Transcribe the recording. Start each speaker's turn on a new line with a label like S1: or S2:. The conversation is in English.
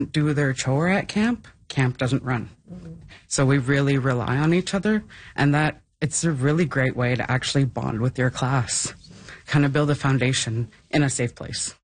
S1: do their chore at camp, camp doesn't run. So we really rely on each other, and that it's a really great way to actually bond with your class, kind of build a foundation in a safe place.